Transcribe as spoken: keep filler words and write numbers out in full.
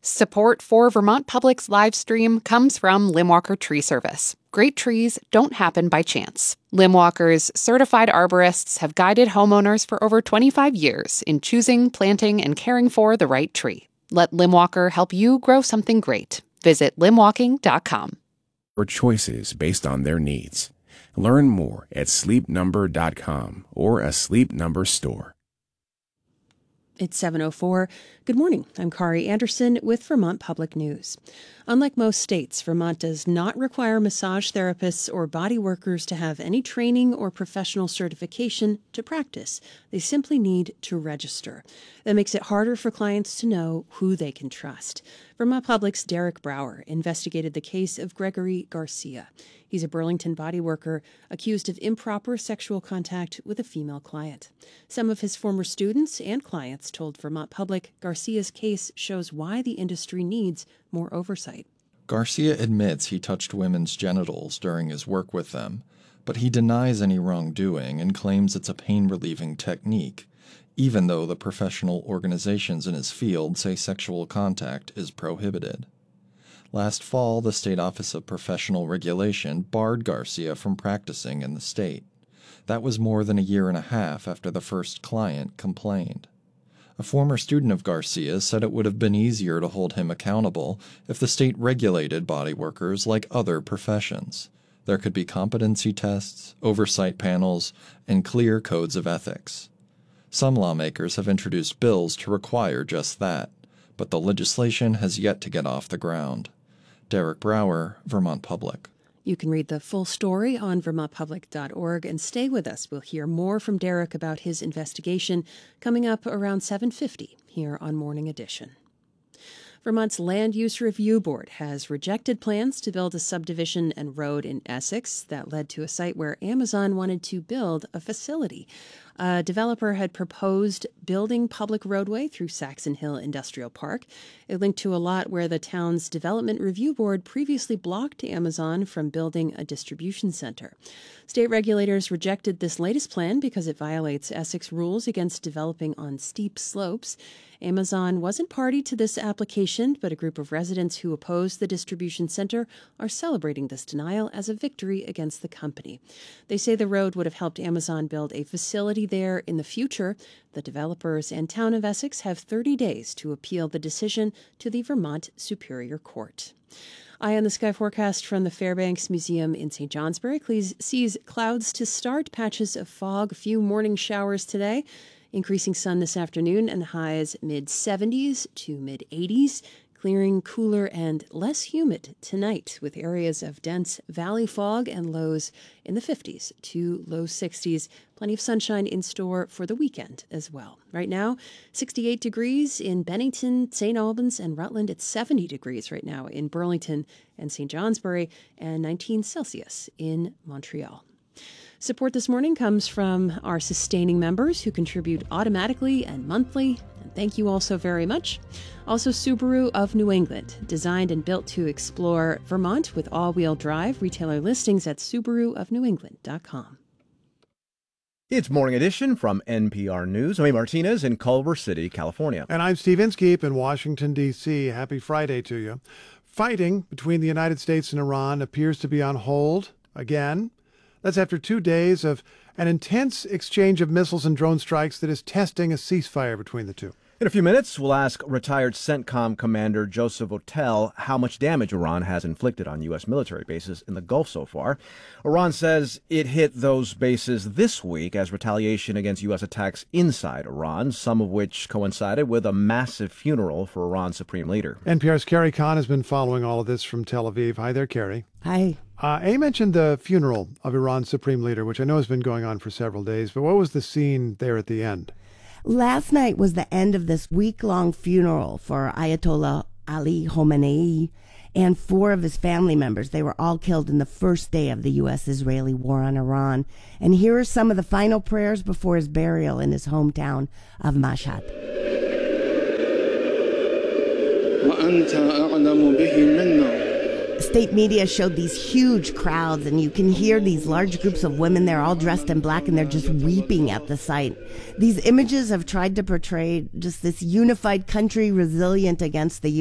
Support for Vermont Public's live stream comes from Limwalker Tree Service. Great trees don't happen by chance. Limwalker's certified arborists have guided homeowners for over twenty-five years in choosing, planting, and caring for the right tree. Let Limwalker help you grow something great. Visit limwalking dot com. Or choices based on their needs. Learn more at sleep number dot com or a Sleep Number store. It's seven oh four. Good morning. I'm Kari Anderson with Vermont Public News. Unlike most states, Vermont does not require massage therapists or body workers to have any training or professional certification to practice. They simply need to register. That makes it harder for clients to know who they can trust. Vermont Public's Derek Brower investigated the case of Gregory Garcia. He's a Burlington body worker accused of improper sexual contact with a female client. Some of his former students and clients told Vermont Public Garcia's case shows why the industry needs more oversight. Garcia admits he touched women's genitals during his work with them, but he denies any wrongdoing and claims it's a pain-relieving technique, even though the professional organizations in his field say sexual contact is prohibited. Last fall, the State Office of Professional Regulation barred Garcia from practicing in the state. That was more than a year and a half after the first client complained. A former student of Garcia's said it would have been easier to hold him accountable if the state regulated body workers like other professions. There could be competency tests, oversight panels, and clear codes of ethics. Some lawmakers have introduced bills to require just that, but the legislation has yet to get off the ground. Derek Brower, Vermont Public. You can read the full story on vermont public dot org and stay with us. We'll hear more from Derek about his investigation coming up around seven fifty here on Morning Edition. Vermont's Land Use Review Board has rejected plans to build a subdivision and road in Essex that led to a site where Amazon wanted to build a facility. A developer had proposed building public roadway through Saxon Hill Industrial Park. It linked to a lot where the town's Development Review Board previously blocked Amazon from building a distribution center. State regulators rejected this latest plan because it violates Essex rules against developing on steep slopes. Amazon wasn't party to this application, but a group of residents who oppose the distribution center are celebrating this denial as a victory against the company. They say the road would have helped Amazon build a facility there in the future. The developers and town of Essex have thirty days to appeal the decision to the Vermont Superior Court. Eye on the sky forecast from the Fairbanks Museum in Saint Johnsbury sees clouds to start, patches of fog, a few morning showers today. Increasing sun this afternoon and highs mid seventies to mid eighties. Clearing cooler and less humid tonight with areas of dense valley fog and lows in the fifties to low sixties. Plenty of sunshine in store for the weekend as well. Right now, sixty-eight degrees in Bennington, Saint Albans, and Rutland. It's seventy degrees right now in Burlington and Saint Johnsbury, and nineteen Celsius in Montreal. Support this morning comes from our sustaining members who contribute automatically and monthly. And thank you all so very much. Also, Subaru of New England, designed and built to explore Vermont with all-wheel drive. Retailer listings at subaru of new england dot com. It's Morning Edition from N P R News. I'm Amy Martinez in Culver City, California. And I'm Steve Inskeep in Washington, D C Happy Friday to you. Fighting between the United States and Iran appears to be on hold again. That's after two days of an intense exchange of missiles and drone strikes that is testing a ceasefire between the two. In a few minutes, we'll ask retired CENTCOM Commander Joseph Votel how much damage Iran has inflicted on U S military bases in the Gulf so far. Iran says it hit those bases this week as retaliation against U S attacks inside Iran, some of which coincided with a massive funeral for Iran's supreme leader. N P R's Carrie Kahn has been following all of this from Tel Aviv. Hi there, Carrie. Hi. Uh, A mentioned the funeral of Iran's supreme leader, which I know has been going on for several days, but what was the scene there at the end? Last night was the end of this week-long funeral for Ayatollah Ali Khamenei and four of his family members. They were all killed in the first day of the U S-Israeli war on Iran. And here are some of the final prayers before his burial in his hometown of Mashhad. وأنت أعلم به منا. State media showed these huge crowds, and you can hear these large groups of women. They're all dressed in black, and they're just weeping at the sight. These images have tried to portray just this unified country resilient against the